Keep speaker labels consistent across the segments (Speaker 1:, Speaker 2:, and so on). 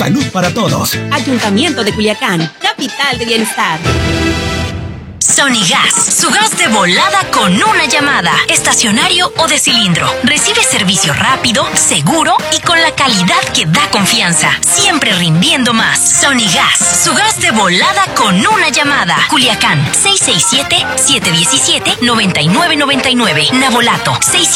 Speaker 1: Salud para todos.
Speaker 2: Ayuntamiento de Culiacán, capital de bienestar.
Speaker 3: Sonigas, su gas de volada con una llamada, estacionario o de cilindro. Recibe servicio rápido, seguro y con la calidad que da confianza. Siempre rindiendo más. Sonigas, su gas de volada con una llamada. Culiacán, 667-717-9999. Navolato,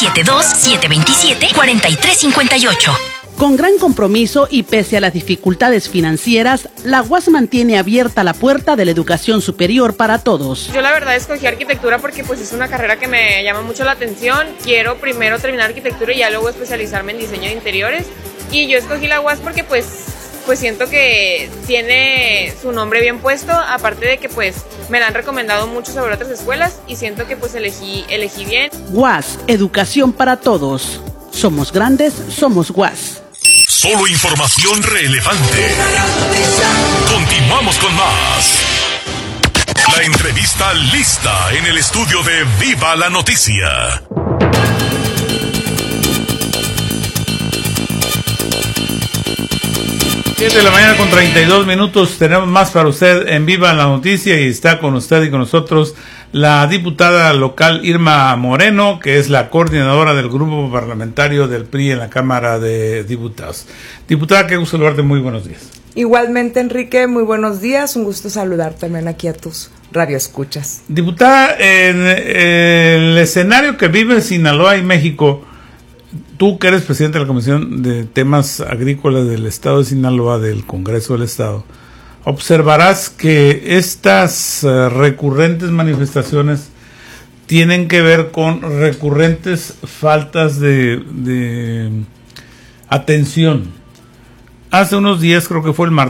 Speaker 3: 672-727-4358.
Speaker 4: Con gran compromiso y pese a las dificultades financieras, la UAS mantiene abierta la puerta de la educación superior para todos.
Speaker 5: Yo la verdad escogí arquitectura porque pues es una carrera que me llama mucho la atención. Quiero primero terminar arquitectura y ya luego especializarme en diseño de interiores. Y yo escogí la UAS porque pues siento que tiene su nombre bien puesto, aparte de que pues me la han recomendado mucho sobre otras escuelas y siento que pues elegí bien.
Speaker 4: UAS, educación para todos. Somos grandes, somos UAS.
Speaker 6: Solo información relevante. Continuamos con más. La entrevista lista en el estudio de Viva la Noticia.
Speaker 7: Siete de la mañana con 32 minutos. Tenemos más para usted en Viva la Noticia y está con usted y con nosotros la diputada local Irma Moreno, que es la coordinadora del grupo parlamentario del PRI en la Cámara de Diputados. Diputada, qué gusto saludarte, muy buenos días.
Speaker 8: Igualmente, Enrique, muy buenos días, un gusto saludar también aquí a tus radioescuchas.
Speaker 7: Diputada, en el escenario que vive Sinaloa y México, tú que eres presidente de la Comisión de Temas Agrícolas del Estado de Sinaloa, del Congreso del Estado, observarás que estas recurrentes manifestaciones tienen que ver con recurrentes faltas de atención. Hace unos días, creo que fue el martes,